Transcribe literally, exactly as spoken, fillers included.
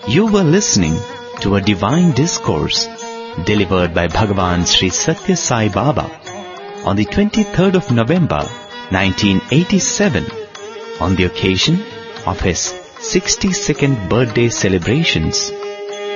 You were listening to a divine discourse delivered by Bhagavan Sri Satya Sai Baba on the twenty-third of November nineteen eighty-seven on the occasion of his sixty-second birthday celebrations.